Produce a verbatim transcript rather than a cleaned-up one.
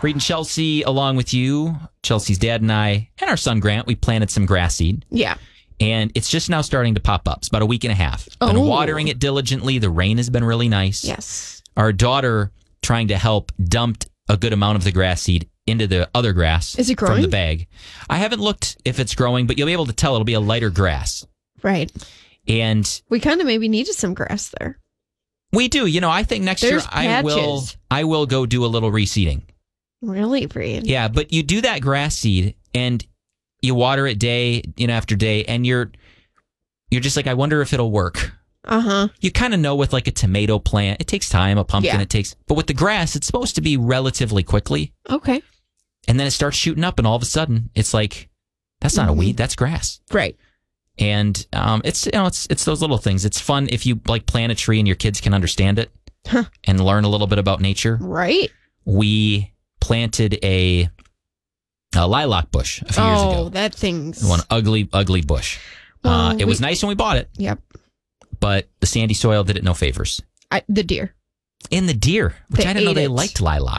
Reed and Chelsea, along with you, Chelsea's dad and I, and our son Grant, we planted some grass seed. Yeah. And it's just now starting to pop up. It's about a week and a half. Oh. Been watering it diligently. The rain has been really nice. Yes. Our daughter, trying to help, dumped a good amount of the grass seed into the other grass. Is it growing? From the bag. I haven't looked if it's growing, but you'll be able to tell it'll be a lighter grass. Right. And we kind of maybe needed some grass there. We do. You know, I think next There's year I will patches. I will go do a little reseeding. Really, Reed? Yeah, but you do that grass seed and you water it day, you know, after day, and you're you're just like, I wonder if it'll work. Uh-huh. You kind of know with like a tomato plant, it takes time, a pumpkin, Yeah. it takes, but with the grass, it's supposed to be relatively quickly. Okay. And then it starts shooting up, and all of a sudden, it's like, that's not Mhm. a weed, that's grass. Right. And um, it's you know it's it's those little things. It's fun if you like plant a tree and your kids can understand it Huh. and learn a little bit about nature. Right. We planted a, a lilac bush a few years Oh, ago. that thing's... One ugly, ugly bush. Well, uh, it was we- nice when we bought it, Yep. but the sandy soil did it no favors. I, the deer. And the deer, which They I didn't know ate they it. liked lilac.